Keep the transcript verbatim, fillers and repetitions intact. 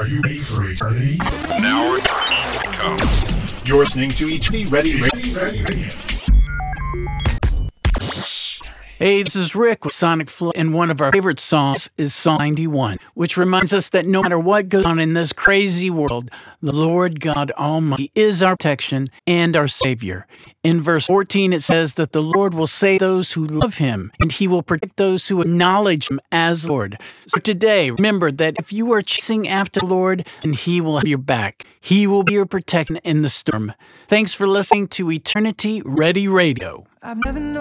Are you ready for eternity? Now we're go. You're listening to Eternity Ready Radio. Ready, ready. Hey, this is Rick with Sonic Flow, and one of our favorite songs is Psalm ninety-one, which reminds us that no matter what goes on in this crazy world, the Lord God Almighty is our protection and our Savior. In verse fourteen, it says that the Lord will save those who love Him, and He will protect those who acknowledge Him as Lord. So today, remember that if you are chasing after the Lord, then He will have your back. He will be your protection in the storm. Thanks for listening to Eternity Ready Radio. I've never known